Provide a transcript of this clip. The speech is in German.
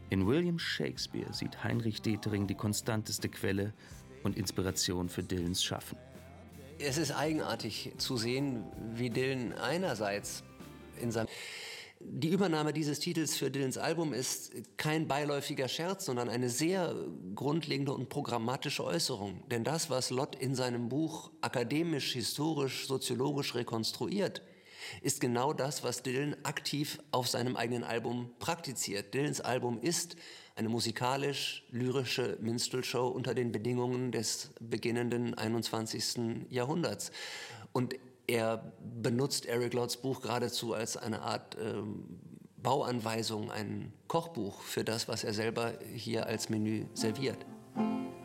In William Shakespeare sieht Heinrich Detering die konstanteste Quelle und Inspiration für Dylans Schaffen. Es ist eigenartig zu sehen, wie Dylan einerseits die Übernahme dieses Titels für Dylans Album ist kein beiläufiger Scherz, sondern eine sehr grundlegende und programmatische Äußerung. Denn das, was Lott in seinem Buch akademisch, historisch, soziologisch rekonstruiert, ist genau das, was Dylan aktiv auf seinem eigenen Album praktiziert. Dylans Album ist eine musikalisch-lyrische Minstrel-Show unter den Bedingungen des beginnenden 21. Jahrhunderts. Und er benutzt Eric Lodds Buch geradezu als eine Art Bauanweisung, ein Kochbuch für das, was er selber hier als Menü serviert.